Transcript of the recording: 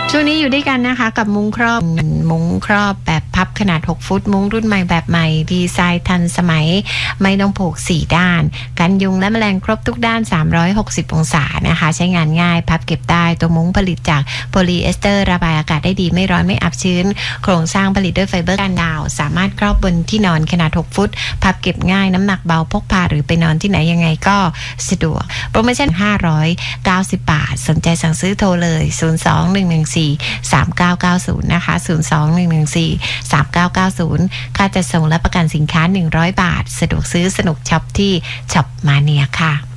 ช่วงนี้อยู่ด้วยกันนะคะกับมุ้งครอบแบบพับขนาด6ฟุตมุ้งรุ่นใหม่แบบใหม่ดีไซน์ทันสมัยไม่ต้องผูก4ด้านกันยุงและแมลงครบทุกด้าน360องศานะคะใช้งานง่ายพับเก็บได้ตัวมุ้งผลิตจากโพลีเอสเตอร์ระบายอากาศได้ดีไม่ร้อนไม่อับชื้นโครงสร้างผลิตด้วยไฟเบอร์กันดาวสามารถครอบบนที่นอนขนาด6ฟุตพับเก็บง่ายน้ำหนักเบาพกพาหรือไปนอนที่ไหนยังไงก็สะดวกโปรโมชั่น590 บาทสนใจสั่งซื้อโทรเลย021143990นะคะ021143990ค่าจัดส่งและประกันสินค้า100 บาทสะดวกซื้อสนุกช็อปที่ช็อปมาเนียค่ะ